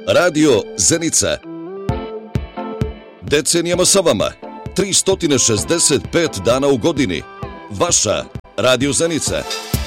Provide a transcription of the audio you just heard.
Radio Zenica. Decenijama sa vama. 365 dana u godini. Vaša Radio Zenica.